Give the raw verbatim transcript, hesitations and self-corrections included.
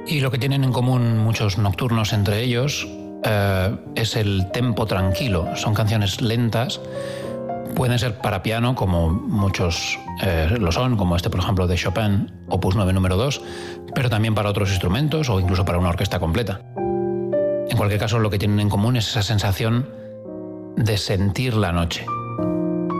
Y lo que tienen en común muchos nocturnos entre ellos eh, es el tempo tranquilo. Son canciones lentas, pueden ser para piano, como muchos eh, lo son, como este, por ejemplo, de Chopin, opus nueve número dos, pero también para otros instrumentos o incluso para una orquesta completa. En cualquier caso, lo que tienen en común es esa sensación de sentir la noche.